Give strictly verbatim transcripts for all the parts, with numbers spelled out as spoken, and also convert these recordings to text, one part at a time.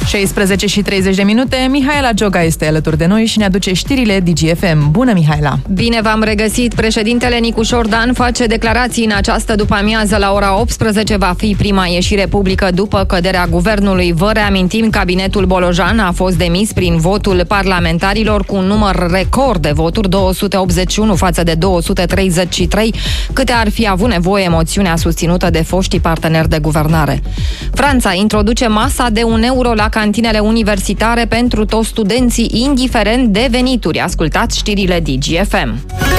șaisprezece și treizeci de minute, Mihaela Gioga este alături de noi și ne aduce știrile Digi F M. Bună, Mihaela! Bine v-am regăsit! Președintele Nicu Șordan face declarații în această după-amiază la ora optsprezece. Va fi prima ieșire publică după căderea guvernului. Vă reamintim, cabinetul Bolojan a fost demis prin votul parlamentarilor cu un număr record de voturi, două sute optzeci și unu față de două sute treizeci și trei, câte ar fi avut nevoie moțiunea susținută de foștii parteneri de guvernare. Franța introduce masa de un euro la cantinele universitare pentru toți studenții, indiferent de venituri. Ascultați știrile Digi F M.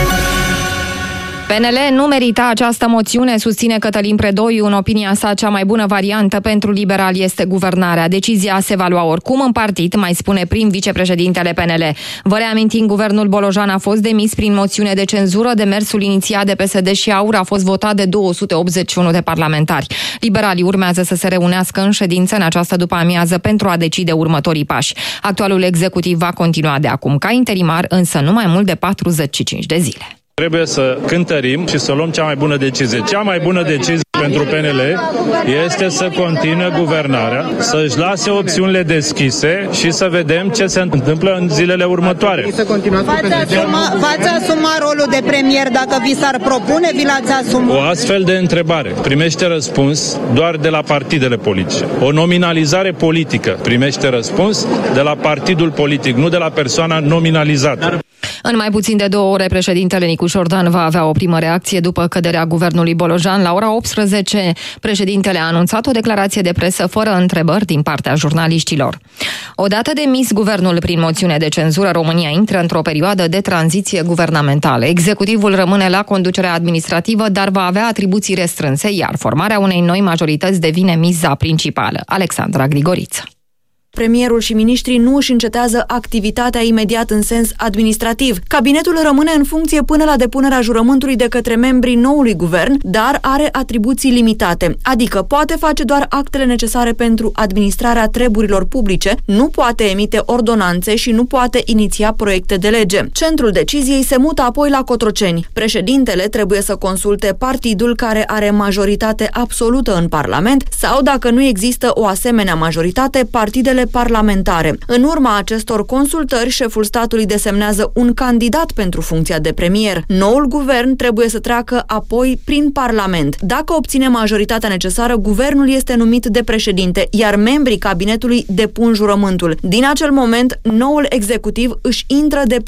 P N L nu merita această moțiune, susține Cătălin Predoiu. În opinia sa, cea mai bună variantă pentru liberali este guvernarea. Decizia se va lua oricum în partid, mai spune prim vicepreședintele P N L. Vă reamintim, guvernul Bolojan a fost demis prin moțiune de cenzură. Demersul inițiat de P S D și AUR a fost votat de două sute optzeci și unu de parlamentari. Liberalii urmează să se reunească în ședință în această după-amiază pentru a decide următorii pași. Actualul executiv va continua de acum ca interimar, însă nu mai mult de patruzeci și cinci de zile. Trebuie să cântărim și să luăm cea mai bună decizie. Cea mai bună decizie pentru P N L este să continue guvernarea, să-și lase opțiunile deschise și să vedem ce se întâmplă în zilele următoare. V-ați asuma, v-ați asuma rolul de premier dacă vi s-ar propune, vi l-ați asumat? O astfel de întrebare primește răspuns doar de la partidele politice. O nominalizare politică primește răspuns de la partidul politic, nu de la persoana nominalizată. În mai puțin de două ore, președintele Nicu Șordan va avea o primă reacție după căderea guvernului Bolojan. La ora optsprezece, președintele a anunțat o declarație de presă fără întrebări din partea jurnaliștilor. Odată demis guvernul prin moțiune de cenzură, România intră într-o perioadă de tranziție guvernamentală. Executivul rămâne la conducerea administrativă, dar va avea atribuții restrânse, iar formarea unei noi majorități devine miza principală. Alexandra Grigoriță. Premierul și miniștrii nu își încetează activitatea imediat în sens administrativ. Cabinetul rămâne în funcție până la depunerea jurământului de către membrii noului guvern, dar are atribuții limitate, adică poate face doar actele necesare pentru administrarea treburilor publice, nu poate emite ordonanțe și nu poate iniția proiecte de lege. Centrul deciziei se mută apoi la Cotroceni. Președintele trebuie să consulte partidul care are majoritate absolută în Parlament sau, dacă nu există o asemenea majoritate, partidele parlamentare. În urma acestor consultări, șeful statului desemnează un candidat pentru funcția de premier. Noul guvern trebuie să treacă apoi prin Parlament. Dacă obține majoritatea necesară, guvernul este numit de președinte, iar membrii cabinetului depun jurământul. Din acel moment, noul executiv își intră de